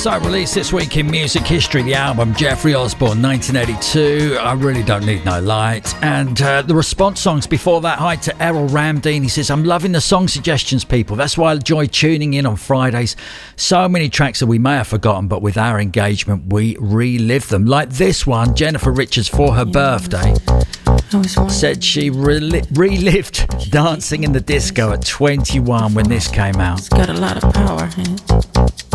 So released this week in music history, the album Jeffrey Osborne 1982, I Really Don't Need No Light, and the response songs before that. Hi to Errol Ramdeen, he says, I'm loving the song suggestions, people, that's why I enjoy tuning in on Fridays. So many tracks that we may have forgotten, but with our engagement we relive them, like this one. Jennifer Richards, for her birthday, said she relived dancing in the disco at 21 when this came out. It's got a lot of power in it.